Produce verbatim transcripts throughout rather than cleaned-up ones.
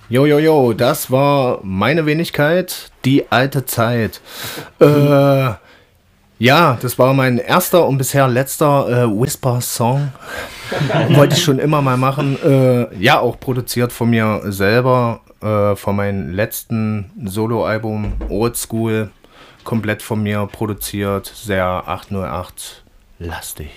Jo, jo, jo, das war meine Wenigkeit, die alte Zeit. äh, ja, das war mein erster und bisher letzter äh, Whisper-Song. Wollte ich schon immer mal machen. Äh, ja, auch produziert von mir selber, äh, von meinem letzten Soloalbum Old School. Komplett von mir produziert, sehr acht null acht lastig.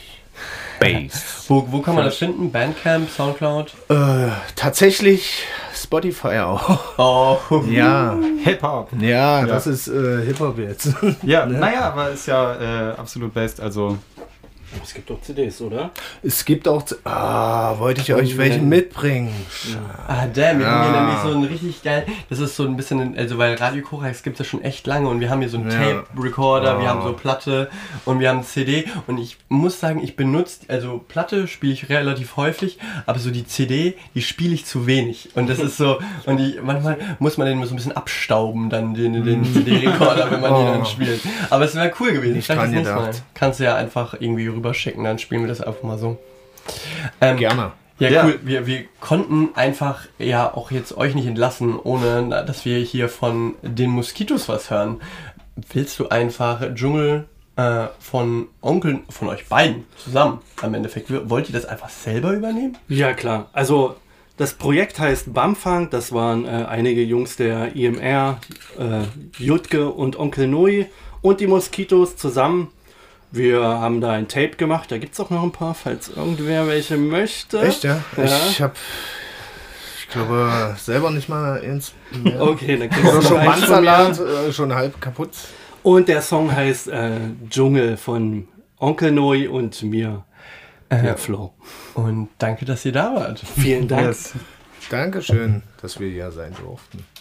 Bass. Wo, wo kann man das finden? Bandcamp, Soundcloud? Äh, tatsächlich Spotify auch. Oh. Ja. Hip-Hop. Ja, Ja. das ist äh, Hip-Hop jetzt. Ja, naja, aber ist ja äh, absolut best. Also Es gibt auch C Ds, oder? Es gibt auch... Ah, wollte ich euch welche mitbringen. Ah, damn, wir Ja. haben hier nämlich so ein richtig geil, das ist so ein bisschen, also weil Radio Korax gibt es ja schon echt lange und wir haben hier so einen Ja. Tape-Recorder, wir Oh. haben so Platte und wir haben C D und ich muss sagen, ich benutze, also Platte spiele ich relativ häufig, aber so die C D, die spiele ich zu wenig und das ist so, und ich, manchmal muss man den so ein bisschen abstauben, dann den, den C D-Recorder, wenn man den dann Oh. spielt. Aber es wäre cool gewesen, Nicht vielleicht dran das nächste Mal. gedacht. Kannst du ja einfach irgendwie rüberschicken, dann spielen wir das einfach mal so. Ähm, Gerne. Ja, Ja. cool. Wir, wir konnten einfach ja auch jetzt euch nicht entlassen, ohne na, dass wir hier von den Moskitos was hören. Willst du einfach Dschungel äh, von Onkeln, von euch beiden zusammen am Endeffekt, wollt ihr das einfach selber übernehmen? Ja, klar. Also das Projekt heißt Bamfang. Das waren äh, einige Jungs der I M R, äh, Jutke und Onkel Nui und die Moskitos zusammen. Wir haben da ein Tape gemacht. Da gibt es auch noch ein paar, falls irgendwer welche möchte. Echt, ja? Ja. Ich hab... Ich glaube, selber nicht mal ins... Ja. Okay, dann kriegst du Oder noch schon eins von mir. Bandsalat, äh, schon halb kaputt. Und der Song heißt äh, Dschungel von Onkel Nui und mir, der Äh, Flo. und danke, dass ihr da wart. Vielen Dank. yes. Dankeschön, dass wir hier sein durften.